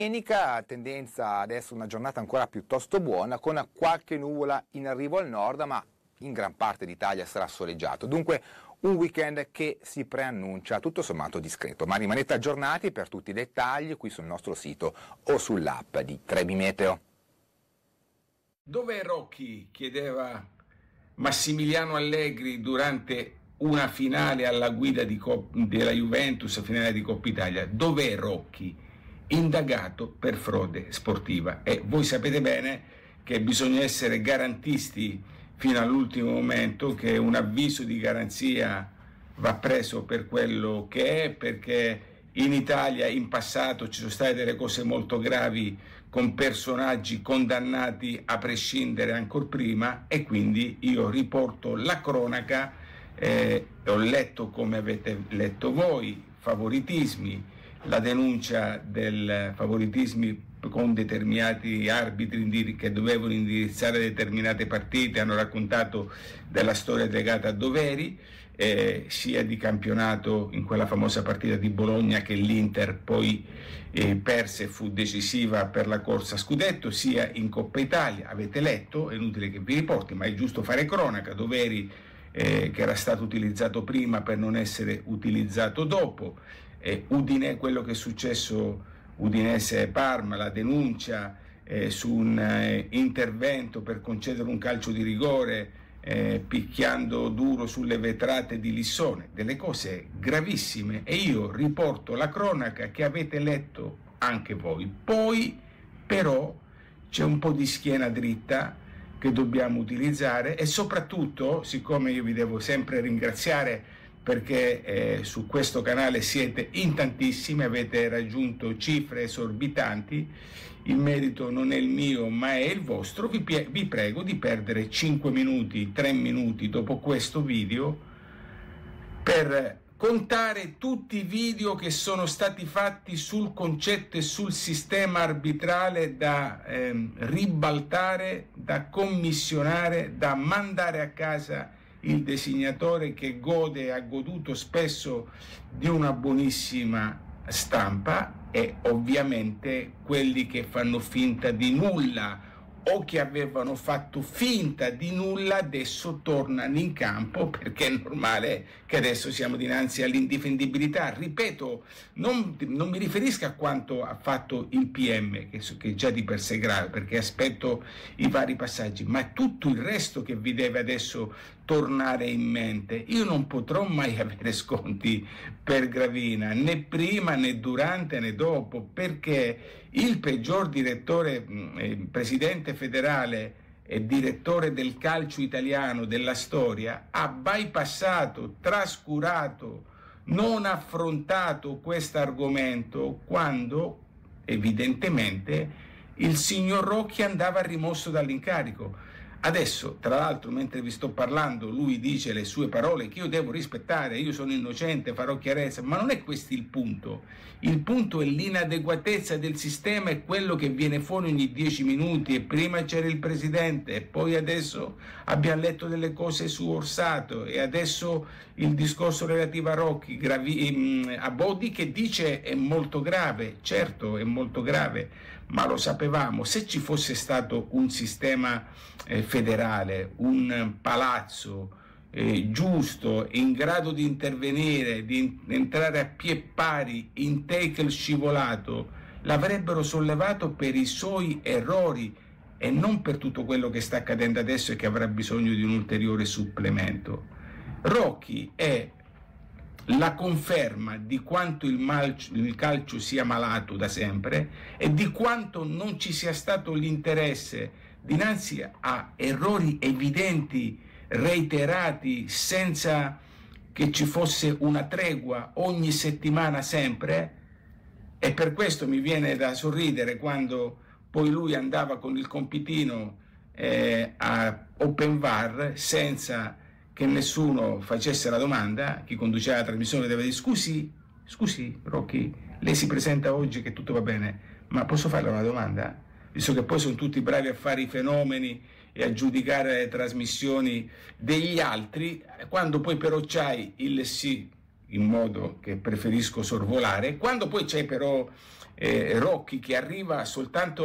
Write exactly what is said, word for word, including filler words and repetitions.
Domenica tendenza ad essere una giornata ancora piuttosto buona, con qualche nuvola in arrivo al nord, ma in gran parte d'Italia sarà soleggiato. Dunque un weekend che si preannuncia tutto sommato discreto, ma rimanete aggiornati per tutti i dettagli qui sul nostro sito o sull'app di Trebi Meteo. Dov'è Rocchi? Chiedeva Massimiliano Allegri durante una finale alla guida di Cop- della Juventus, finale di Coppa Italia. Dov'è Rocchi? Indagato per frode sportiva. E voi sapete bene che bisogna essere garantisti fino all'ultimo momento, che un avviso di garanzia va preso per quello che è, perché in Italia in passato ci sono state delle cose molto gravi con personaggi condannati a prescindere ancor prima, e quindi io riporto la cronaca. Eh, ho letto, come avete letto voi, favoritismi, la denuncia del favoritismi con determinati arbitri che dovevano indirizzare determinate partite, hanno raccontato della storia legata a doveri, eh, sia di campionato in quella famosa partita di Bologna che l'Inter poi eh, perse e fu decisiva per la corsa a scudetto, sia in Coppa Italia. Avete letto, è inutile che vi riporti, ma è giusto fare cronaca. Doveri eh, che era stato utilizzato prima per non essere utilizzato dopo. Eh, Udine, quello che è successo Udinese-Parma, la denuncia eh, su un eh, intervento per concedere un calcio di rigore eh, picchiando duro sulle vetrate di Lissone, delle cose gravissime, e io riporto la cronaca che avete letto anche voi. Poi però c'è un po' di schiena dritta che dobbiamo utilizzare, e soprattutto, siccome io vi devo sempre ringraziare perché eh, su questo canale siete in tantissimi, avete raggiunto cifre esorbitanti, il merito non è il mio ma è il vostro, vi, vi prego di perdere cinque minuti, tre minuti dopo questo video per contare tutti i video che sono stati fatti sul concetto e sul sistema arbitrale da ehm, ribaltare, da commissionare, da mandare a casa il designatore, che gode, ha goduto spesso di una buonissima stampa, e ovviamente quelli che fanno finta di nulla o che avevano fatto finta di nulla adesso tornano in campo, perché è normale che adesso siamo dinanzi all'indifendibilità. Ripeto, non, non mi riferisco a quanto ha fatto il P M, che, che già di per sé è grave, perché aspetto i vari passaggi, ma è tutto il resto che vi deve adesso tornare in mente. Io non potrò mai avere sconti per Gravina, né prima né durante né dopo, perché il peggior direttore, eh, presidente federale e direttore del calcio italiano della storia, ha bypassato, trascurato, non affrontato questo argomento quando evidentemente il signor Rocchi andava rimosso dall'incarico. Adesso, tra l'altro, mentre vi sto parlando, lui dice le sue parole che io devo rispettare, io sono innocente, farò chiarezza, ma non è questo il punto. Il punto è l'inadeguatezza del sistema, e quello che viene fuori ogni dieci minuti, e prima c'era il presidente, e poi adesso abbiamo letto delle cose su Orsato, e adesso il discorso relativo a Rocchi, gravi, a Bodi, che dice è molto grave. Certo, è molto grave, ma lo sapevamo. Se ci fosse stato un sistema eh, federale, un palazzo eh, giusto, in grado di intervenire, di entrare a pie pari in tackle scivolato, l'avrebbero sollevato per i suoi errori e non per tutto quello che sta accadendo adesso e che avrà bisogno di un ulteriore supplemento. Rocchi è la conferma di quanto il, malcio, il calcio sia malato da sempre, e di quanto non ci sia stato l'interesse dinanzi a errori evidenti, reiterati, senza che ci fosse una tregua ogni settimana sempre. E per questo mi viene da sorridere quando poi lui andava con il compitino eh, a Open V A R senza che nessuno facesse la domanda. Chi conduceva la trasmissione deve dire: scusi, scusi Rocchi, lei si presenta oggi che tutto va bene, ma posso farle una domanda? Visto che poi sono tutti bravi a fare i fenomeni e a giudicare le trasmissioni degli altri, quando poi però c'hai il sì, in modo che preferisco sorvolare. Quando poi c'è però eh, Rocchi che arriva soltanto